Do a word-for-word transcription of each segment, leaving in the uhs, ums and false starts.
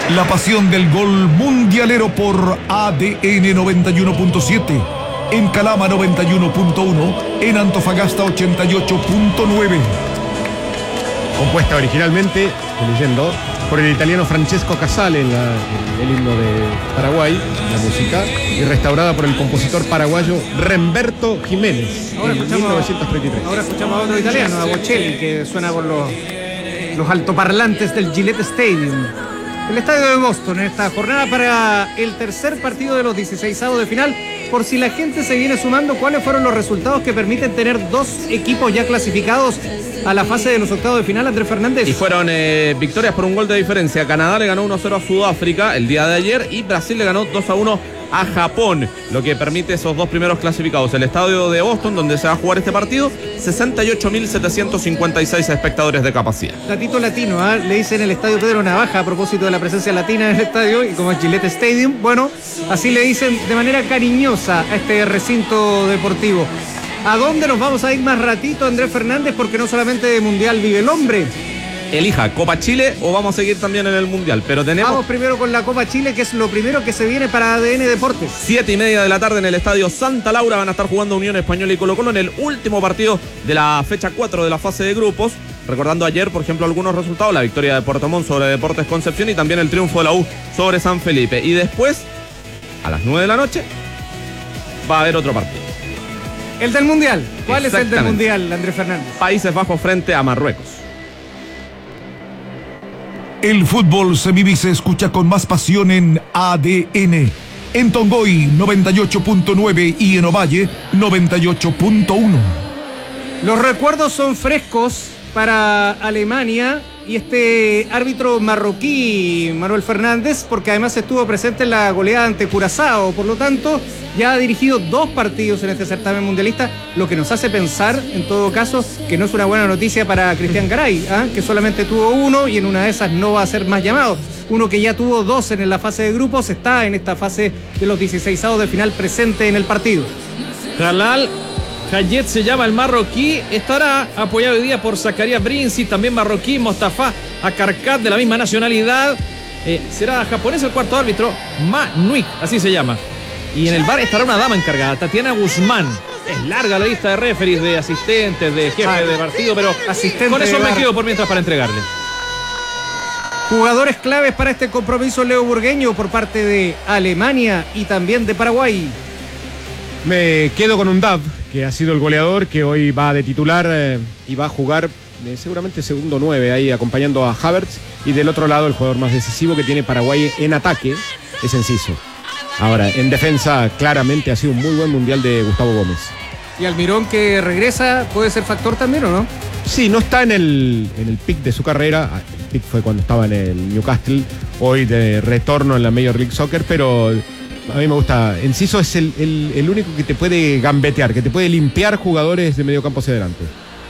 La pasión del gol mundialero por A D N noventa y uno punto siete, en Calama noventa y uno punto uno, en Antofagasta ochenta y ocho punto nueve. Compuesta originalmente, estoy leyendo, por el italiano Francesco Casale, en la, el, el himno de Paraguay, la música, y restaurada por el compositor paraguayo Remberto Jiménez ahora en escuchamos, mil novecientos treinta y tres. Ahora escuchamos a otro italiano, a Bocelli, que suena por los, los altoparlantes del Gillette Stadium. El estadio de Boston en esta jornada para el tercer partido de los dieciseisavos de final. Por si la gente se viene sumando, ¿cuáles fueron los resultados que permiten tener dos equipos ya clasificados a la fase de los octavos de final, Andrés Fernández? Y fueron eh, victorias por un gol de diferencia. Canadá le ganó uno a cero a Sudáfrica el día de ayer y Brasil le ganó dos a uno a Japón, lo que permite esos dos primeros clasificados. El estadio de Boston, donde se va a jugar este partido, sesenta y ocho mil setecientos cincuenta y seis espectadores de capacidad. Datito latino, ¿eh? Le dicen el estadio Pedro Navaja a propósito de la presencia latina en el estadio, y como es Gillette Stadium, bueno, así le dicen de manera cariñosa a este recinto deportivo. ¿A dónde nos vamos a ir más ratito, Andrés Fernández? Porque no solamente de Mundial vive el hombre. Elija, Copa Chile o vamos a seguir también en el Mundial, pero tenemos... Vamos primero con la Copa Chile, que es lo primero que se viene para A D N Deportes. Siete y media de la tarde en el Estadio Santa Laura van a estar jugando Unión Española y Colo Colo en el último partido de la fecha cuatro de la fase de grupos. Recordando ayer, por ejemplo, algunos resultados, la victoria de Puerto Montt sobre Deportes Concepción y también el triunfo de la U sobre San Felipe. Y después, a las nueve de la noche, va a haber otro partido. El del Mundial. ¿Cuál es el del Mundial, Andrés Fernández? Países Bajos frente a Marruecos. El fútbol se vive y se escucha con más pasión en A D N. En Tongoy noventa y ocho punto nueve y en Ovalle noventa y ocho punto uno. Los recuerdos son frescos para Alemania y este árbitro marroquí, Manuel Fernández, porque además estuvo presente en la goleada ante Curazao, por lo tanto ya ha dirigido dos partidos en este certamen mundialista, lo que nos hace pensar, en todo caso, que no es una buena noticia para Cristian Garay, ¿eh? que solamente tuvo uno y en una de esas no va a ser más llamado. Uno que ya tuvo dos en la fase de grupos, está en esta fase de los dieciseisavos de final presente en el partido. Jalal Hayet se llama el marroquí, estará apoyado hoy día por Zakaria Brinzi, también marroquí, Mostafa Akarkat, de la misma nacionalidad. Eh, será japonés el cuarto árbitro, Ma Nui, así se llama. Y en el bar estará una dama encargada, Tatiana Guzmán. Es larga la lista de referees, de asistentes, de jefe ah, de partido, pero asistente con eso me bar. quedo por mientras para entregarle. Jugadores claves para este compromiso, Leo Burgueño, por parte de Alemania y también de Paraguay. Me quedo con un Dav, que ha sido el goleador, que hoy va de titular eh, y va a jugar eh, seguramente segundo nueve, ahí acompañando a Havertz. Y del otro lado, el jugador más decisivo que tiene Paraguay en ataque es Enciso. Ahora, en defensa, claramente ha sido un muy buen mundial de Gustavo Gómez. ¿Y Almirón, que regresa, puede ser factor también o no? Sí, no está en el, en el pick de su carrera. El pick fue cuando estaba en el Newcastle, hoy de retorno en la Major League Soccer, pero a mí me gusta. Enciso es el, el, el único que te puede gambetear, que te puede limpiar jugadores de medio campo hacia adelante.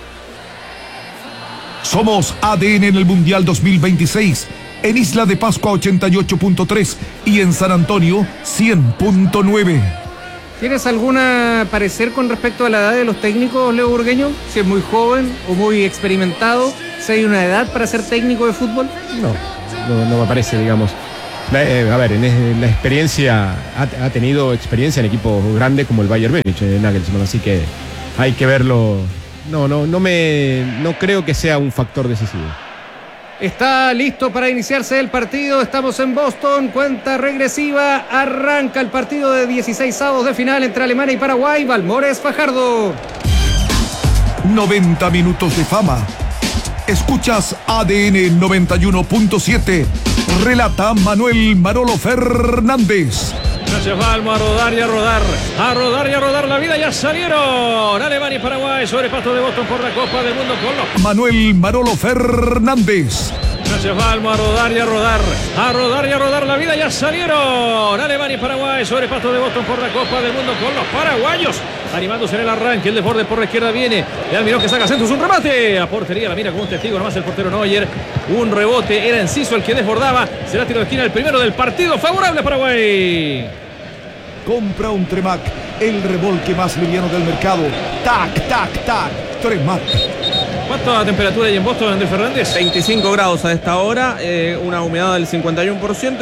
Somos A D N en el Mundial dos mil veintiséis. En Isla de Pascua ochenta y ocho punto tres y en San Antonio cien punto nueve. ¿Tienes alguna parecer con respecto a la edad de los técnicos, Leo Burgueño? Si es muy joven o muy experimentado, si hay una edad para ser técnico de fútbol. No, no, no me parece, digamos. La, eh, a ver, en la experiencia, ha, ha tenido experiencia en equipos grandes como el Bayern Múnich, en Nagelsmann, así que hay que verlo. No, no, no me, no creo que sea un factor decisivo. Está listo para iniciarse el partido. Estamos en Boston. Cuenta regresiva. Arranca el partido de dieciseisavos de final entre Alemania y Paraguay. Balmores Fajardo. noventa minutos de fama. Escuchas A D N noventa y uno punto siete. Relata Manuel Marolo Fernández. Gracias, Balmo, a rodar y a rodar. A rodar y a rodar la vida. Ya salieron Alemania y Paraguay sobre pasto de Boston por la Copa del Mundo con los... Manuel Marolo Fernández. Gracias, Balmo, a rodar y a rodar. A rodar y a rodar la vida. Ya salieron Alemania y Paraguay sobre pasto de Boston por la Copa del Mundo con los paraguayos. Animándose en el arranque, el desborde por la izquierda viene. Le Almirón que saca centros, un remate. A portería la mira como un testigo nomás el portero Neuer. Un rebote, era Enciso el que desbordaba. Será tiro de esquina el primero del partido. Favorable a Paraguay. Compra un Tremac, el remolque más liviano del mercado. Tac, tac, tac. Tremac. ¿Cuánto la temperatura hay en Boston, Andrés Fernández? veinticinco grados a esta hora, eh, una humedad del cincuenta y uno por ciento.